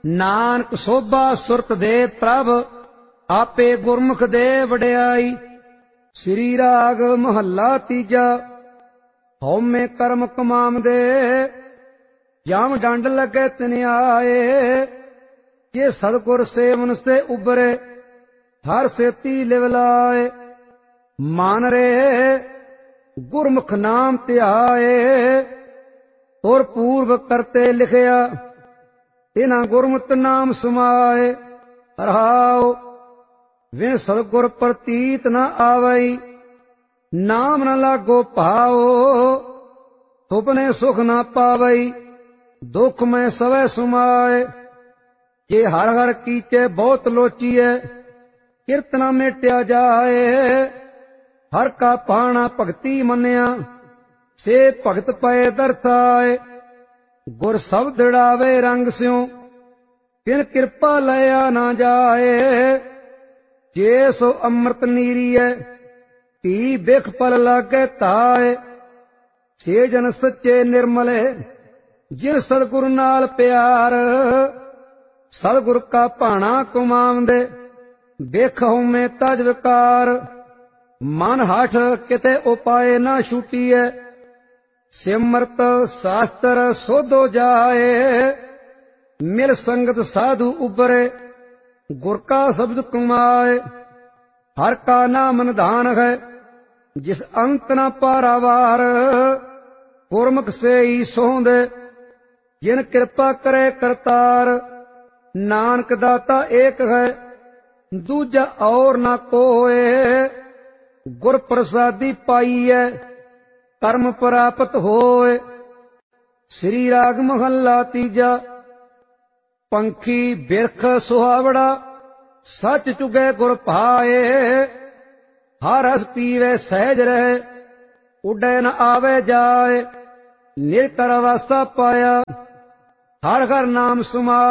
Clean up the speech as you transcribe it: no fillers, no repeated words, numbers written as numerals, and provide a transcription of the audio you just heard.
ਨਾਨਕ ਸੋਭਾ ਸੁਰਤ ਦੇ ਪ੍ਰਭ, ਆਪੇ ਗੁਰਮੁਖ ਦੇ ਵਡਿਆਈ। ਸ੍ਰੀ ਰਾਗ ਮਹੱਲਾ ਤੀਜਾ। ਹਉਮੈ ਕਰਮ ਕਮਾਵਦੇ, ਜਮ ਡੰਡ ਲੱਗੇ ਤਿਨ ਆਏ। ਜੇ ਸਤਿਗੁਰ ਸੇਵਨ ਸੇ ਉਬਰੇ, ਹਰ ਸੇਤੀ ਲਿਵ ਲਾਏ। ਮਨ ਰੇ ਗੁਰਮੁਖ ਨਾਮ ਧਿਆਏ, ਤੁਰ ਪੂਰਵ ਕਰਤੇ ਲਿਖਿਆ। ਇਨਾ ਗੁਰਮੁਖ ਨਾਮ ਸਮਾਏ। ਰਹਾਉ ਵਿਣ ਸਤਿਗੁਰ ਪ੍ਰਤੀਤ ਨ ਆਵਈ, ਨਾਮ ਨ ਲਾਗੋ ਭਾਉ। ਸੁਪਨੇ ਸੁਖ ਨ ਪਾਵਈ, ਦੁਖ ਮੈਂ ਸਵੈ ਸੁਮਾਏ। ਜੇ ਹਰ ਹਰ ਕੀਚੇ ਬਹੁਤ ਲੋਚੀਐ, ਕਿਰਤ ਨ ਮੇਟਿਆ ਜਾਏ। ਹਰ ਕਾ ਪਾਣਾ ਭਗਤੀ ਮੰਨਿਆ, ਸੇ ਭਗਤ ਪਏ ਦਰਥਾਏ। ਗੁਰ ਸ਼ਬਦ ਦ੍ਰਿੜਾਵੇ ਰੰਗ ਸਿਉ, ਬਿਨ ਕਿਰਪਾ ਲਿਆ ਨਾ ਜਾਏ। ਜੇ ਸੋ ਅੰਮ੍ਰਿਤ ਨੀਰੀਐ, ਪੀ ਬਿਖ ਪਲ ਲਾਗੇ ਧਾਏ। ਸੇ ਜਨ ਸੱਚੇ ਨਿਰਮਲੇ, ਜਿਨ ਸਤਿਗੁਰ ਨਾਲ ਪਿਆਰ। ਸਤਿਗੁਰ ਕਾ ਭਾਣਾ ਕਮਾਵਦੇ, ਬਿਖ ਹਉਮੈ ਤਜ ਵਿਕਾਰ। ਮਨ ਹਠ ਕਿਤੇ ਉਪਾਏ ਨਾ ਛੂਟੀਐ, ਸਿਮਰਤ ਸ਼ਾਸਤਰ ਸੋਧੋ ਜਾਏ। ਮਿਲ ਸੰਗਤ ਸਾਧੂ ਉਬਰੇ, ਗੁਰ ਕਾ ਸ਼ਬਦ ਕਮਾਏ। ਹਰ ਕਾ ਨਾਮ ਨਿਧਾਨ ਹੈ, ਜਿਸ ਅੰਤ ਨ ਪਾਰਾਵਾਰ। ਗੁਰਮੁਖ ਸੇਈ ਸੋਹੰਦੇ, ਜਿਨ ਕਿਰਪਾ ਕਰੇ ਕਰਤਾਰ। ਨਾਨਕ ਦਾਤਾ ਏਕ ਹੈ, ਦੂਜਾ ਔਰ ਨਾ ਕੋਏ। ਗੁਰ ਪ੍ਰਸਾਦੀ ਪਾਈਐ, ਕਰਮ ਪ੍ਰਾਪਤ ਹੋਏ। ਸ੍ਰੀ ਰਾਗ ਮਹੱਲਾ ਤੀਜਾ। ਪੰਖੀ ਬਿਰਖ ਸੁਹਾਵੜਾ, ਸੱਚ ਚੁਗੇ ਗੁਰ ਭਾਏ। ਹਰ ਰਸ ਪੀਵੇ ਸਹਿਜ ਰਹੇ, ਉੱਡੇ ਨ ਆਵੇ ਜਾਏ। ਨਿਰਕਰ ਅਵਸਥਾ ਪਾਇਆ, ਹਰ ਹਰ ਨਾਮ ਸਮਾਏ।